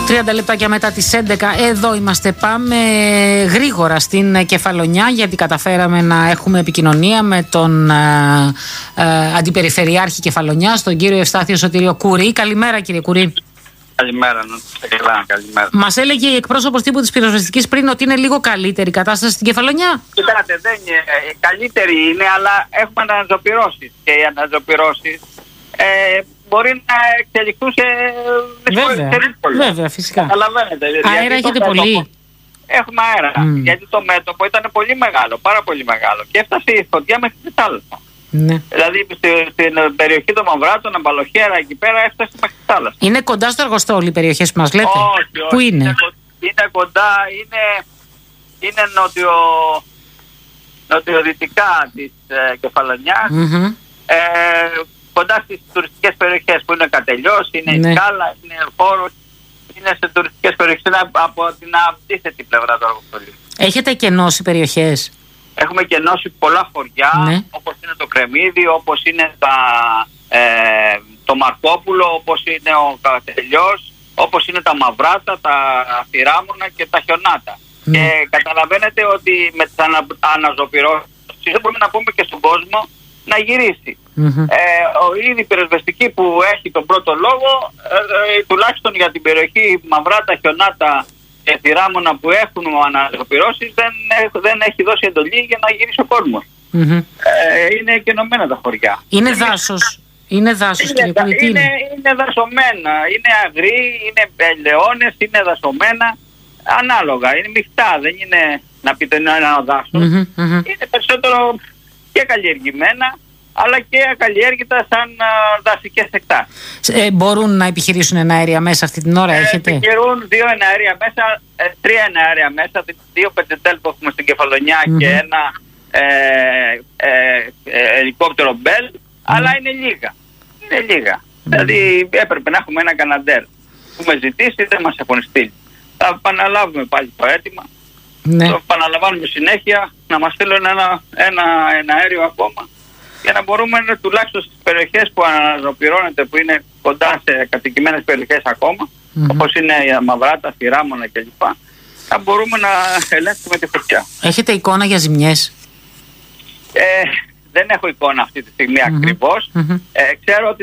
30 λεπτάκια μετά τις 11, εδώ είμαστε. Πάμε γρήγορα στην Κεφαλονιά, γιατί καταφέραμε να έχουμε επικοινωνία με τον Αντιπεριφερειάρχη Κεφαλονιάς, τον κύριο Ευστάθιο Σωτήριο Κουρή. Καλημέρα, κύριε Κουρή. Καλημέρα, καλημέρα. Μας έλεγε η εκπρόσωπος τύπου της πυροσβεστικής πριν ότι είναι λίγο καλύτερη η κατάσταση στην Κεφαλονιά. Κοιτάτε, δεν είναι καλύτερη είναι, αλλά έχουμε αναζωπυρώσεις. Και οι αναζωπυρώσεις μπορεί να εξελιχθούν σε δύσκολα. Βέβαια, φυσικά. Καταλαβαίνετε. Αέρα έχετε πολύ? Έχουμε αέρα. Γιατί το μέτωπο ήταν πολύ μεγάλο, πάρα πολύ μεγάλο. Και έφτασε η φωτιά μέχρι τη θάλασσα. Ναι. Δηλαδή στην περιοχή των Μαυράτων, Αμπαλοχέρα, εκεί πέρα έφτασε μέχρι τη θάλασσα. Είναι κοντά στο εργοστόλι οι περιοχές που μας λέτε? Όχι. Πού είναι? Είναι κοντά, είναι νοτιοδυτικά της Κεφαλονιάς. Κοντά στις τουριστικές περιοχές που είναι Κατελιός, είναι η Σκάλα, είναι ο Φόρος, είναι σε τουριστικές περιοχές, είναι από την αντίθετη πλευρά του εργοστολίου. Έχετε κενώσει περιοχές? Έχουμε κενώσει πολλά χωριά, όπως είναι το Κρεμμύδι, όπως είναι το Μαρκόπουλο, όπως είναι ο Κατελιός, όπως είναι τα Μαυράτα, τα Θηράμωνα και τα Χιονάτα. Και καταλαβαίνετε ότι με τις αναζωπυρώσεις δεν μπορούμε να πούμε και στον κόσμο να γυρίσει. Ήδη η πυροσβεστική που έχει τον πρώτο λόγο, τουλάχιστον για την περιοχή Μαυράτα, Χιονάτα και Θηράμωνα που έχουν αναζωπυρώσεις, δεν έχει δώσει εντολή για να γυρίσει ο κόσμος. Είναι εκενωμένα τα χωριά. Είναι δάσος? Είναι δάσος, κύριε Κουρή? Είναι δασωμένα, είναι αγροί, είναι ελαιώνες, είναι δασωμένα. Ανάλογα, είναι μειχτά, δεν είναι να πείτε ένα δάσος. Είναι περισσότερο και καλλιεργημένα, αλλά και ακαλλιέργητα σαν δασικές εκτάσεις. Μπορούν να επιχειρήσουν εναέρια μέσα αυτή την ώρα, έχετε? Επιχειρούν 2 εναέρια μέσα, 3 εναέρια μέσα, 2 πεντετέλ που έχουμε στην Κεφαλονιά και ένα ελικόπτερο Μπέλ, αλλά είναι λίγα. Δηλαδή έπρεπε να έχουμε ένα Καναντέρ που με ζητήσει, δεν μας έχουν στείλει. Θα επαναλάβουμε πάλι το αίτημα. Το επαναλαμβάνουμε συνέχεια να μας στείλουν ένα αέριο ακόμα, για να μπορούμε τουλάχιστον στις περιοχές που αναζωπυρώνεται, που είναι κοντά σε κατοικημένες περιοχές ακόμα, όπως είναι η Μαυράτα, Θηράμωνα κλπ, να μπορούμε να ελέγξουμε τη φωτιά. Έχετε εικόνα για ζημιές? Δεν έχω εικόνα αυτή τη στιγμή ακριβώς. Ξέρω ότι